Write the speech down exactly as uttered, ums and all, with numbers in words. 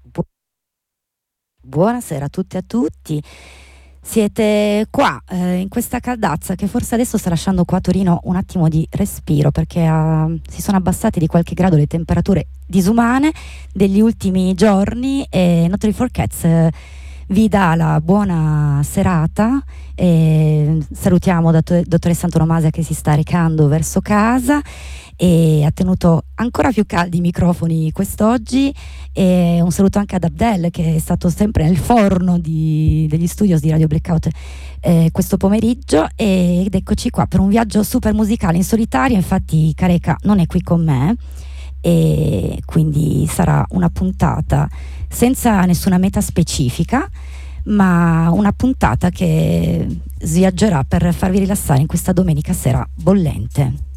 Bu- Buonasera a tutte e a tutti. Siete qua eh, in questa caldazza che forse adesso sta lasciando qua a Torino un attimo di respiro perché ah, si sono abbassate di qualche grado le temperature disumane degli ultimi giorni e Not Ready for Cats eh, vi dà la buona serata e salutiamo dott- dottoressa Antonomasia che si sta recando verso casa e ha tenuto ancora più caldi i microfoni quest'oggi e un saluto anche ad Abdel che è stato sempre nel forno di, degli studios di Radio Blackout eh, questo pomeriggio ed eccoci qua per un viaggio super musicale in solitario. Infatti Careca non è qui con me e quindi sarà una puntata senza nessuna meta specifica, ma una puntata che sviaggerà per farvi rilassare in questa domenica sera bollente.